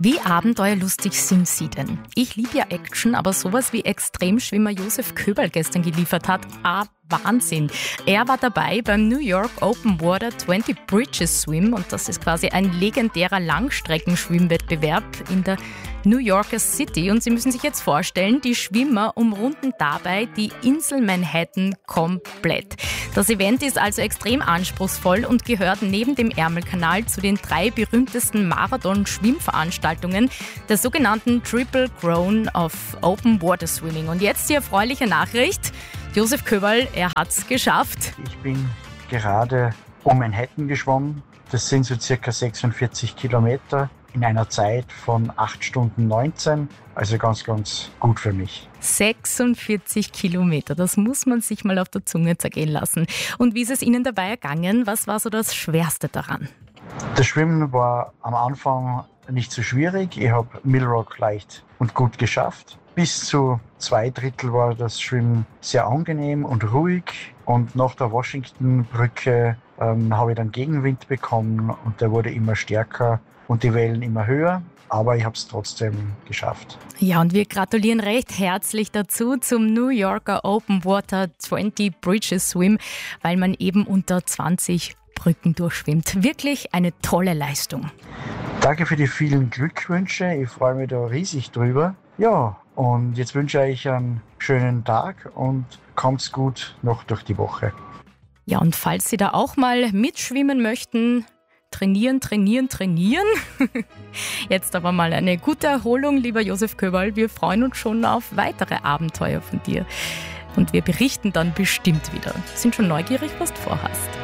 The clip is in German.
Wie abenteuerlustig sind Sie denn? Ich liebe ja Action, aber sowas wie Extremschwimmer Josef Köberl gestern geliefert hat, Wahnsinn. Er war dabei beim New York Open Water 20 Bridges Swim und das ist quasi ein legendärer Langstreckenschwimmwettbewerb in der New Yorker City. Und Sie müssen sich jetzt vorstellen, die Schwimmer umrunden dabei die Insel Manhattan komplett. Das Event ist also extrem anspruchsvoll und gehört neben dem Ärmelkanal zu den 3 berühmtesten Marathon-Schwimmveranstaltungen der sogenannten Triple Crown of Open Water Swimming. Und jetzt die erfreuliche Nachricht. Josef Köberl, er hat's geschafft. Ich bin gerade um Manhattan geschwommen. Das sind so circa 46 Kilometer in einer Zeit von 8 Stunden 19. Also ganz, ganz gut für mich. 46 Kilometer, das muss man sich mal auf der Zunge zergehen lassen. Und wie ist es Ihnen dabei ergangen? Was war so das Schwerste daran? Das Schwimmen war am Anfang nicht so schwierig. Ich habe Mill Rock leicht und gut geschafft. Bis zu 2/3 war das Schwimmen sehr angenehm und ruhig. Und nach der Washington-Brücke habe ich dann Gegenwind bekommen und der wurde immer stärker und die Wellen immer höher. Aber ich habe es trotzdem geschafft. Ja, und wir gratulieren recht herzlich dazu zum New Yorker Open Water 20 Bridges Swim, weil man eben unter 20 Brücken durchschwimmt. Wirklich eine tolle Leistung. Danke für die vielen Glückwünsche. Ich freue mich da riesig drüber. Ja, und jetzt wünsche ich euch einen schönen Tag und kommt's gut noch durch die Woche. Ja, und falls Sie da auch mal mitschwimmen möchten, trainieren. Jetzt aber mal eine gute Erholung, lieber Josef Köberl. Wir freuen uns schon auf weitere Abenteuer von dir. Und wir berichten dann bestimmt wieder. Sind schon neugierig, was du vorhast.